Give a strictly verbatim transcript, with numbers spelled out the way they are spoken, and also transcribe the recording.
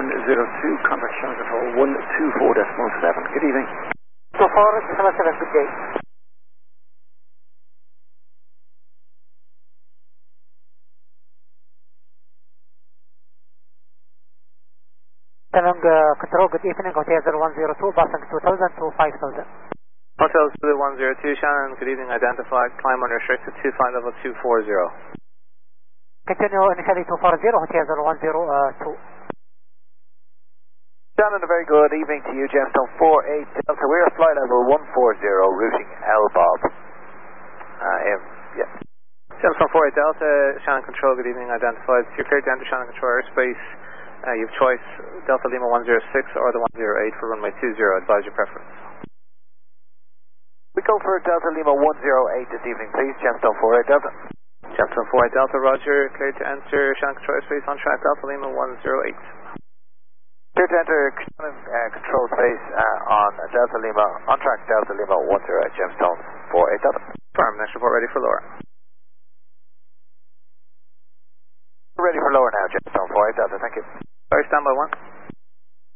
one zero two, contact Shannon Control one two four decimal seven. Good evening. two four decimal seven, good day. Shannon uh, Control, good evening, Hotel zero one zero two, Boston two thousand to five thousand. Hotel Zulu one zero two, Shannon, good evening, identified, climb unrestricted, two five level two four zero. Continue initially two four zero, Hotel zero one zero two. Shannon, a very good evening to you, Gemstone four eight Delta. We're at flight level one four zero, routing L Bob. Uh, um, yeah. Gemstone four eight Delta, Shannon Control, good evening, identified. You're cleared to enter Shannon Control airspace. Uh, you have choice Delta Lima one zero six or the one zero eight for runway two zero. Advise your preference. We go for Delta Lima one zero eight this evening, please. Gemstone four eight Delta. Gemstone four eight Delta, roger. Cleared to enter Shannon Control airspace on track Delta Lima one zero eight. Clear to enter Shannon uh, Control space uh, on Delta Lima, on track Delta Lima one zero eight, Gemstone four eight Delta. Firm, next report ready for lower. Ready for lower now, Gemstone four eight Delta, thank you. Sorry, standby one.